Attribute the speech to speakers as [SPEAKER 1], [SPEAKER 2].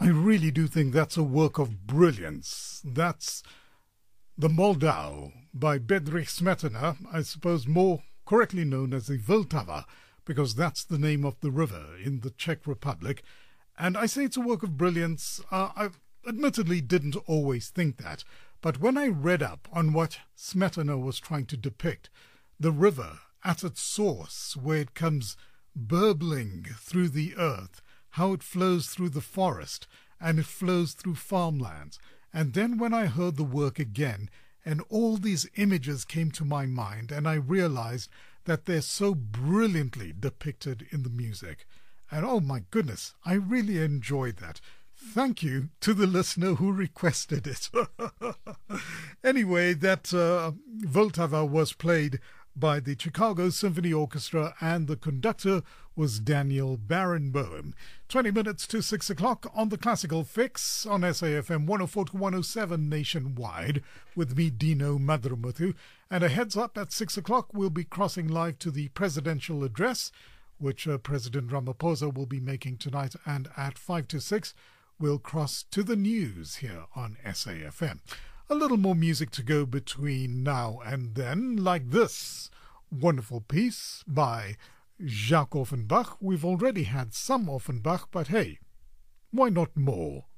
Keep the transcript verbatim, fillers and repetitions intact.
[SPEAKER 1] I really do think that's a work of brilliance. That's the Moldau by Bedřich Smetana, I suppose more correctly known as the Vltava, because that's the name of the river in the Czech Republic. And I say it's a work of brilliance. Uh, I admittedly didn't always think that, but when I read up on what Smetana was trying to depict, the river at its source, where it comes burbling through the earth, how it flows through the forest, and it flows through farmlands. And then when I heard the work again, and all these images came to my mind, and I realized that they're so brilliantly depicted in the music. And oh my goodness, I really enjoyed that. Thank you to the listener who requested it. Anyway, that uh, Vltava was played by the Chicago Symphony Orchestra, and the conductor was Daniel Barenboim. twenty minutes to six o'clock on the Classical Fix on S A F M one oh four to one oh seven nationwide with me, Dino Madrumuthu. And a heads up, at six o'clock we'll be crossing live to the presidential address, which uh, President Ramaphosa will be making tonight, and at five to six we'll cross to the news here on S A F M. A little more music to go between now and then, like this wonderful piece by Jacques Offenbach. We've already had some Offenbach, but hey, why not more?